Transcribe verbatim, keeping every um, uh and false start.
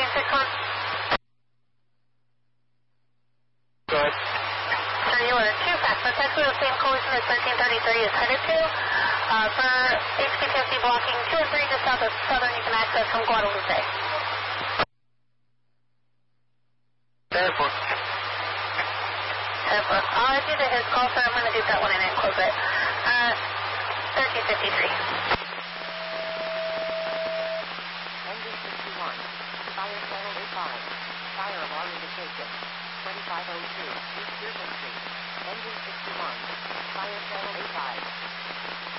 Team six one. Go ahead. Sir, you are too fast. The Texas same collision as thirteen thirty-three is headed to. Uh, for H P T S D blocking two and three just south of Southern, you can access from Guadalupe. ten four. ten four. Uh, due to his call, sir, I'm going to do that one and then close it. Uh, thirteen fifty-three. Engine sixty-one. Fire channel A five. Fire alarm indication. twenty-five oh two. East Pearson Street. Engine sixty-one. Fire channel A five.